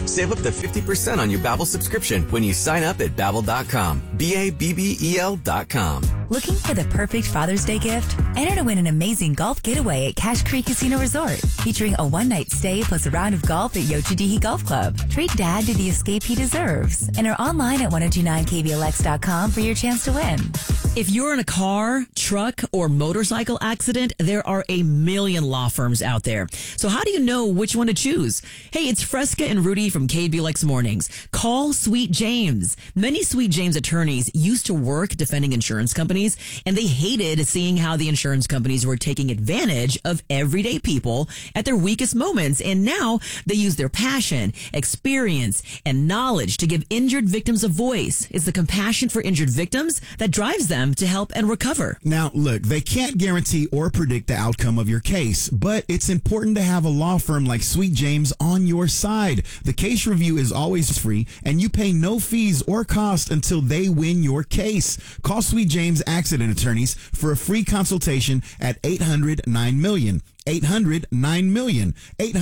Save up to 50% on your Babbel subscription when you sign up at Babbel.com. BABBEL.com. Looking for the perfect Father's Day gift? Enter to win an amazing golf getaway at Cache Creek Casino Resort, featuring a one-night stay plus a round of golf at Yochidihi Golf Club. Treat Dad to the escape he deserves. Enter online at 1029kblx.com for your chance to win. If you're in a car, truck, or motorcycle accident, there are a million law firms out there. So how do you know which one to choose? Hey, it's Fresca and Rudy from KBLX Mornings. Call Sweet James. Many Sweet James attorneys used to work defending insurance companies, and they hated seeing how the insurance companies were taking advantage of everyday people at their weakest moments. And now they use their passion, experience, and knowledge to give injured victims a voice. It's the compassion for injured victims that drives them to help and recover. Now, look, they can't guarantee or predict the outcome of your case, but it's important to have a law firm like Sweet James on your side. The case review is always free, and you pay no fees or cost until they win your case. Call Sweet James Accident Attorneys for a free consultation at 800-9-MILLION. 800-9-MILLION.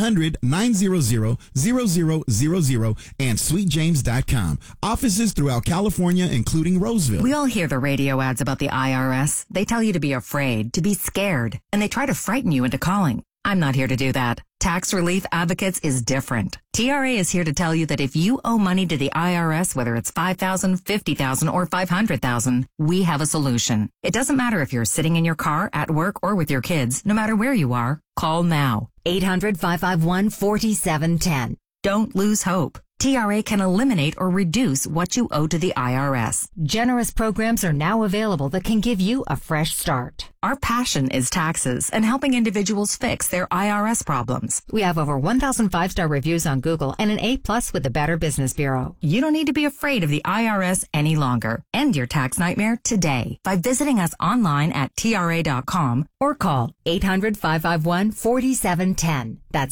800-900-0000 and sweetjames.com. Offices throughout California, including Roseville. We all hear the radio ads about the IRS. They tell you to be afraid, to be scared, and they try to frighten you into calling. I'm not here to do that. Tax Relief Advocates is different. TRA is here to tell you that if you owe money to the IRS, whether it's $5,000, $50,000, or $500,000, we have a solution. It doesn't matter if you're sitting in your car, at work, or with your kids. No matter where you are, call now. 800-551-4710. Don't lose hope. TRA can eliminate or reduce what you owe to the IRS. Generous programs are now available that can give you a fresh start. Our passion is taxes and helping individuals fix their IRS problems. We have over 1,000 5-star reviews on Google and an A+ with the Better Business Bureau. You don't need to be afraid of the IRS any longer. End your tax nightmare today by visiting us online at TRA.com or call 800-551-4710. That's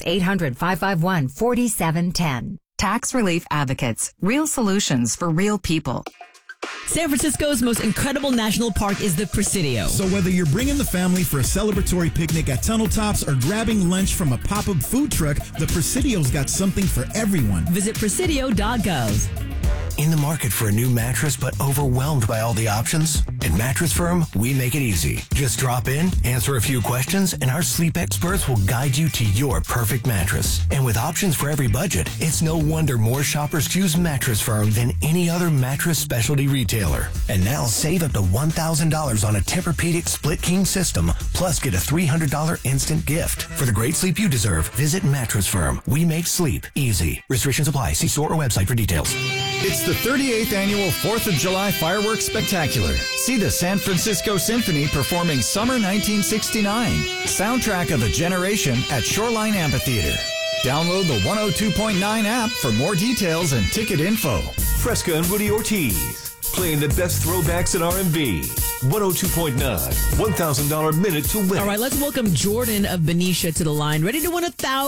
800-551-4710. Tax Relief Advocates. Real solutions for real people. San Francisco's most incredible national park is the Presidio. So whether you're bringing the family for a celebratory picnic at Tunnel Tops or grabbing lunch from a pop-up food truck, the Presidio's got something for everyone. Visit Presidio.gov. In the market for a new mattress but overwhelmed by all the options? At Mattress Firm, we make it easy. Just drop in, answer a few questions, and our sleep experts will guide you to your perfect mattress. And with options for every budget, it's no wonder more shoppers choose Mattress Firm than any other mattress specialty retailer. And now save up to $1,000 on a Tempur-Pedic split king system, plus get a $300 instant gift. For the great sleep you deserve, visit Mattress Firm. We make sleep easy. Restrictions apply. See store or website for details. It's the 38th annual 4th of July Fireworks Spectacular. See the San Francisco Symphony performing Summer 1969, soundtrack of a generation at Shoreline Amphitheater. Download the 102.9 app for more details and ticket info. Fresca and Rudy Ortiz, playing the best throwbacks in R&B. 102.9, $1,000 minute to win. All right, let's welcome Jordan of Benicia to the line, ready to win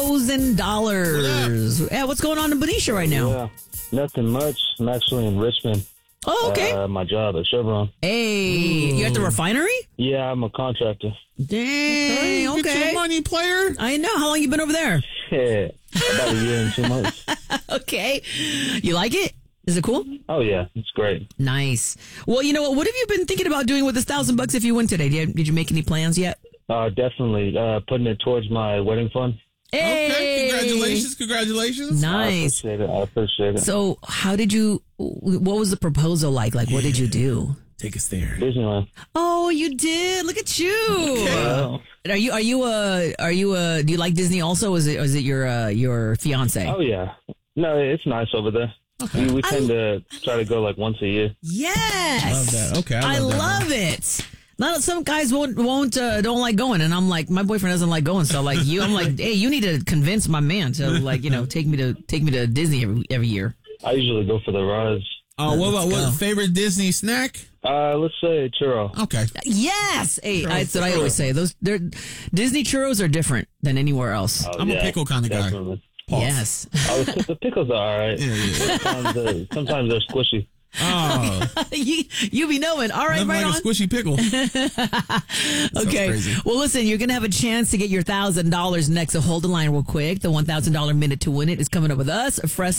$1,000. Yeah, what's going on in Benicia right now? Yeah. Nothing much. I'm actually in Richmond. Oh, okay. My job at Chevron. Hey, you at the refinery? Yeah, I'm a contractor. Dang, okay. Get your money, player. I know. How long you been over there? Yeah, about a year and 2 months. Okay. You like it? Is it cool? Oh, yeah. It's great. Nice. Well, you know what? What have you been thinking about doing with this $1,000 if you win today? Did you make any plans yet? Definitely. Putting it towards my wedding fund. Hey! Okay, congratulations. Nice. I appreciate it. So, what was the proposal like? Like, what did you do? Take us there. Disneyland. Oh, you did. Look at you. Okay. Do you like Disney also? Is it your fiance? Oh, yeah. No, it's nice over there. Okay. We tend to try to go like once a year. Yes. Love that. Okay. I love it. Not some guys don't like going, and I'm like, my boyfriend doesn't like going, so like I'm like, hey, you need to convince my man to take me to Disney every year. I usually go for the rides. What favorite Disney snack? Let's say churro. Okay. Yes. Hey, that's what I always say. Disney churros are different than anywhere else. I'm a pickle kind of guy. Yes. The pickles are all right. Yeah. Sometimes they're squishy. Oh, you be knowing. All right, nothing right like on. A squishy pickle. Okay. Well, listen, you're gonna have a chance to get your $1,000 next. So hold the line real quick. The $1,000 minute to win it is coming up with us.